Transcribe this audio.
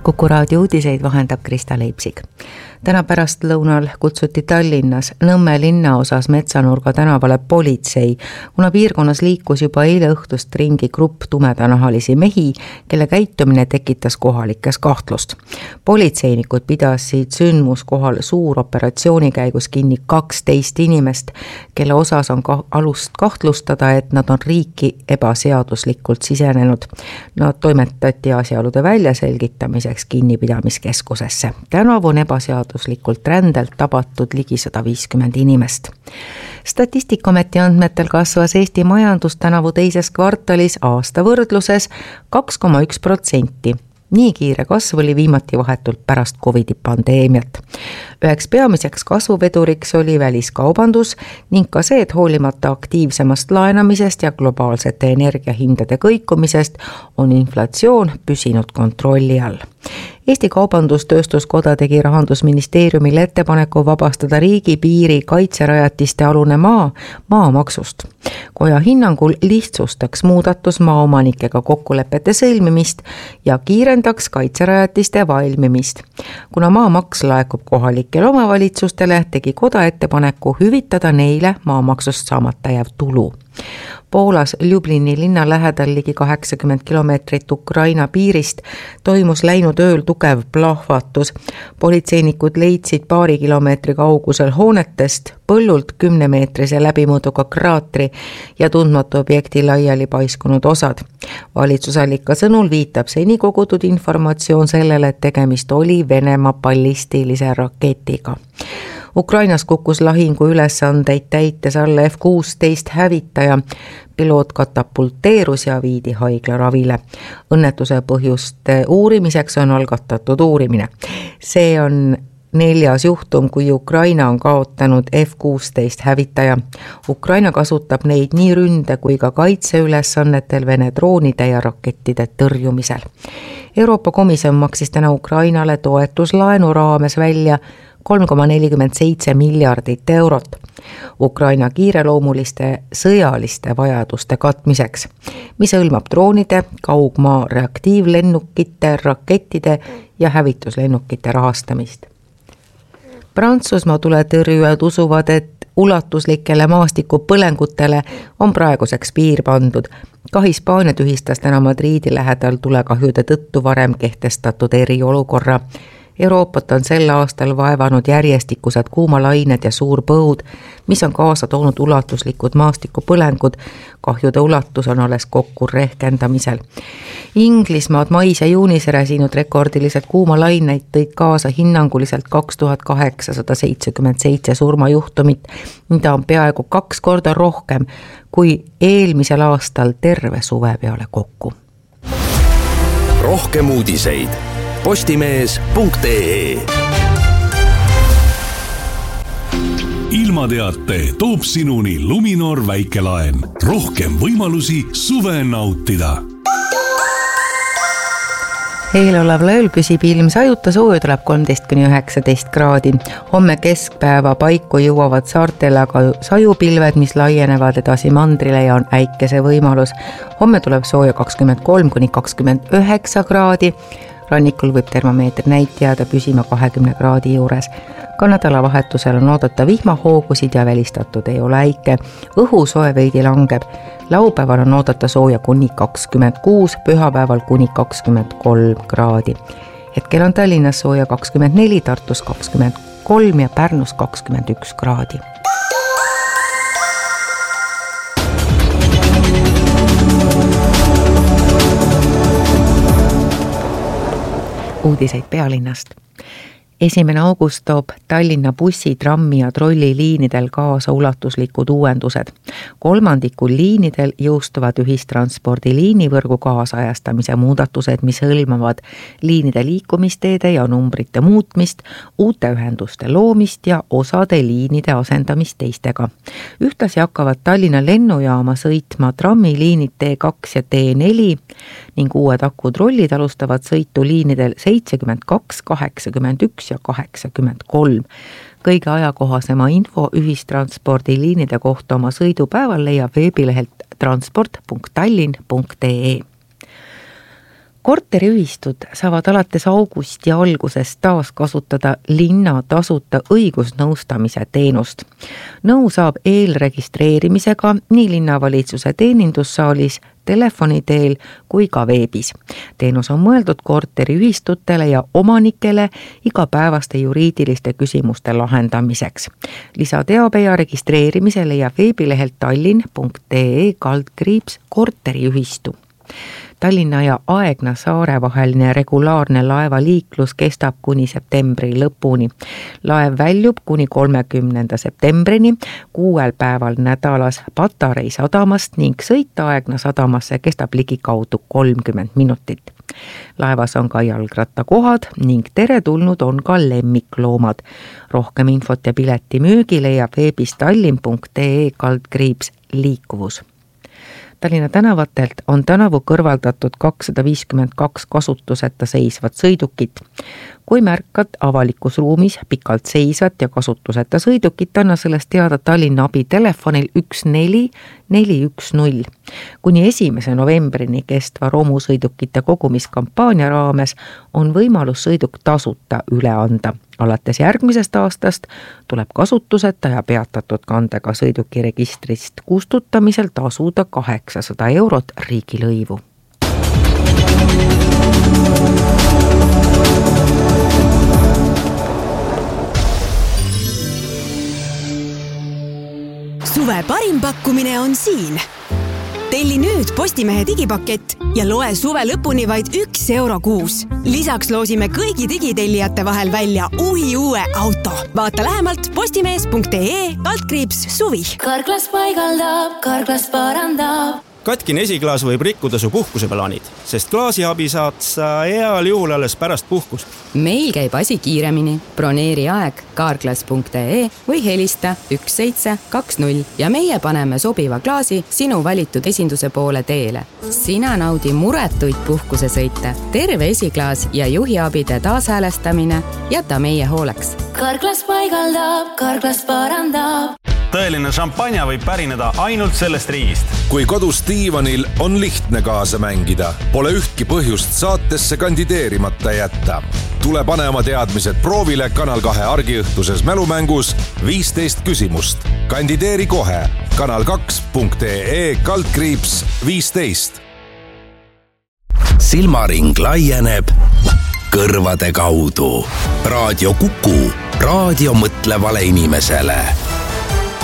Kuku raadio uudiseid vahendab Krista Leipsik. Täna pärastlõunal kutsuti Tallinnas Nõmme linnaosas Metsanurga tänavale politsei, kuna piirkonnas liikus juba eile õhtust ringi grupp tumedanahalisi mehi, kelle käitumine tekitas kohalikes kahtlust. Politseinikud pidasid sündmuskohal suuroperatsiooni käigus kinni 12 inimest, kelle osas on alust kahtlustada, et nad on riiki ebaseaduslikult sisenenud. Nad toimetati asjaolude väljaselgitamiseks kinnipidamiskeskusesse. Tänavu on ebaseaduslikult rändelt tabatud ligi 150 inimest. Statistikaameti andmetel kasvas Eesti majandus tänavu teises kvartalis aasta võrdluses 2,1%. Nii kiire kasv oli viimati vahetult pärast COVID pandeemiat. Üheks peamiseks kasvuveduriks oli väliskaubandus ning ka see, et hoolimata aktiivsemast laenamisest ja globaalsete energiahindade kõikumisest on inflatsioon püsinud kontrolli all. Eesti Kaubandus-Tööstuskoda tegi Rahandusministeeriumile ettepaneku vabastada riigipiiri kaitserajatiste alune maamaksust. Koja hinnangul lihtsustaks muudatus maaomanikega kokkulepete sõlmimist ja kiirendaks kaitserajatiste valmimist. Kuna maamaks laekub kohalikele omavalitsustele, tegi koda ettepaneku hüvitada neile maamaksust saamata jääv tulu. Poolas Ljublini linna lähedal ligi 80 kilomeetrit Ukraina piirist toimus läinud ööl tugev plahvatus. Politseinikud leidsid paari kilomeetri kaugusel hoonetest põllult 10-meetrise läbimõõduga kraatri ja tundmatu objekti laiali paiskunud osad. Valitsusallika sõnul viitab seni kogutud informatsioon sellele, et tegemist oli Venemaa ballistilise raketiga. Ukrainas kukkus lahingu ülesandeid täites alla F-16 hävitaja. Piloot katapulteerus ja viidi haiglaravile. Õnnetuse põhjuste uurimiseks on algatatud uurimine. See on 4. juhtum, kui Ukraina on kaotanud F-16 hävitaja. Ukraina kasutab neid nii ründe kui ka kaitseülesannetel Vene droonide ja rakettide tõrjumisel. Euroopa Komisjon maksis täna Ukrainale toetuslaenu raames välja 3,47 miljardit eurot Ukraina kiireloomuliste sõjaliste vajaduste katmiseks, mis hõlmab droonide, kaugmaa reaktiivlennukite, rakettide ja hävituslennukite rahastamist. Prantsusmaa tuletõrjujad usuvad, et ulatuslikele maastikupõlengutele on praeguseks piir pandud. Ka Hispaania tühistas täna Madriidi lähedal tulekahjude tõttu varem kehtestatud eriolukorra. Euroopat on sel aastal vaevanud järjestikused kuumalained ja suur põud, mis on kaasa toonud ulatuslikud maastikupõlengud. Kahjude ulatus on alles kokku rehkendamisel. Inglismaad mais ja juunis räsinud rekordilised kuumalaineid tõid kaasa hinnanguliselt 2877 surmajuhtumit, mida on peaaegu 2 korda rohkem kui eelmisel aastal terve suve peale kokku. Rohkem uudiseid postimees.ee. Ilmateate toob sinuni Luminor väikelaen. Rohkem võimalusi suve nautida. Eeloleval ööl püsib ilm sajuta, sooja tuleb 13–19 kraadi. Homme keskpäeva paiku jõuavad saartele aga sajupilved, mis laienevad edasi mandrile ja on äikese võimalus. Homme tuleb sooja 23–29 kraadi. Rannikul võib termomeeter näit jääda püsima 20 kraadi juures. Ka nädalavahetusel on oodata vihmahoogusid ja välistatud ei ole äike. Õhusoe veidi langeb. Laupäeval on oodata sooja kuni 26, pühapäeval kuni 23 kraadi. Hetkel on Tallinnas sooja 24, Tartus 23 ja Pärnus 21 kraadi. Uudiseid pealinnast. 1. august toob Tallinna bussi, trammi ja trolliliinidel kaasa ulatuslikud uuendused. 3 liinidel jõustuvad ühistranspordi liinivõrgu kaasajastamise muudatused, mis hõlmavad liinide liikumisteede ja numbrite muutmist, uute ühenduste loomist ja osade liinide asendamist teistega. Ühtlasi hakkavad Tallinna lennujaama sõitma trammiliinid T2 ja T4 ning uued akutrollid alustavad sõitu liinidel 72, 81 ja 83. Kõige ajakohasema info ühistranspordiliinide kohta oma sõidupäeval leiab veebilehelt transport.tallinn.ee. korteriühistud saavad alates augusti algusest taas kasutada linna tasuta õigusnõustamise teenust. Nõu saab eelregistreerimisega nii linnavalitsuse teenindussaalis, telefoni teel kui ka veebis. Teenus on mõeldud korteriühistutele ja omanikele igapäevaste juriidiliste küsimuste lahendamiseks. Lisateabe ja registreerimise leiab veebilehelt tallinn.ee/korteriühistu. Tallinna ja Aegna saare vaheline regulaarne laevaliiklus kestab kuni septembri lõpuni. Laev väljub kuni 30. septembrini 6 päeval nädalas Patarei sadamast ning sõit Aegna sadamasse kestab ligikaudu 30 minutit. Laevas on ka jalgrattakohad ning teretulnud on ka lemmikloomad. Rohkem infot ja pileti müügi leiab veebis tallinn.ee/liikuvus. Tallinna tänavatelt on tänavu kõrvaldatud 252 kasutuseta seisvat sõidukit. Kui märkad avalikus ruumis pikalt seisvat ja kasutuseta sõidukit, anna sellest teada Tallinna abitelefonil 14410. Kuni 1. novembrini kestva romusõidukite kogumiskampaania raames on võimalus sõiduk tasuta üle anda. Alates järgmisest aastast tuleb kasutuseta ja peatatud kandega sõiduki registrist kustutamisel tasuda 800 eurot riigilõivu. Suve parim pakkumine on siin. Telli nüüd Postimehe digipakett ja loe suve lõpuni vaid 1 euro kuus. Lisaks loosime kõigi digitellijate vahel välja uue auto. Vaata lähemalt postimees.ee/suvi. Karklas paigaldab, Karklas parandab. Katkine esiklaas võib rikkuda su puhkuseplaanid, sest klaasiabi saad sa heal juhul alles pärast puhkust. Meil käib asi kiiremini. Broneeri aeg karklas.ee või helista 1720 ja meie paneme sobiva klaasi sinu valitud esinduse poole teele. Sina naudi muretuid puhkusesõite, terve esiklaas ja juhiabide taashäälestamine jäta meie hooleks. Karklas paigaldab, Karklas parandab. Tõeline šampanja võib pärineda ainult sellest riigist. Kui kodus diivanil on lihtne kaasa mängida, pole ühtki põhjust saatesse kandideerimata jätta. Tule pane oma teadmised proovile Kanal 2 argiõhtuses mälumängus 15 küsimust. Kandideeri kohe kanal2.ee/15. Silmaring laieneb kõrvade kaudu. Raadio Kuku, raadio mõtlevale inimesele.